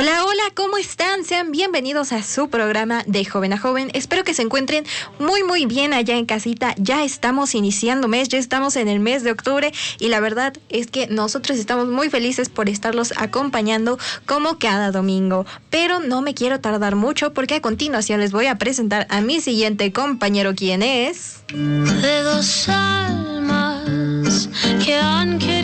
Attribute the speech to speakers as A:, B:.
A: Hola, hola, ¿cómo están? Sean bienvenidos a su programa de Joven a Joven. Espero que se encuentren muy bien allá en casita. Ya estamos iniciando mes, ya estamos en el mes de octubre y la verdad es que nosotros estamos muy felices por estarlos acompañando como cada domingo. Pero no me quiero tardar mucho porque a continuación les voy a presentar a mi siguiente compañero, quien es...
B: De dos almas que han querido